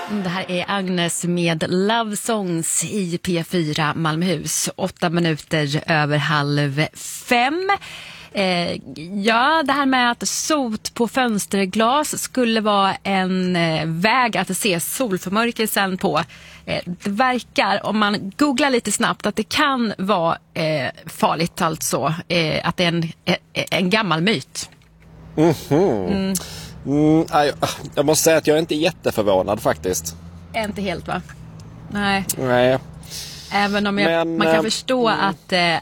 Det här är Agnes med Love Songs i P4 Malmöhus. 8 minuter över 4:30. Ja, det här med att sot på fönsterglas skulle vara en väg att se solförmörkelsen på. Det verkar, om man googlar lite snabbt, att det kan vara farligt, alltså att det är en gammal myt. Jag måste säga att jag är inte jätteförvånad faktiskt. Inte helt, va? Nej. Nej. Även om man kan förstå att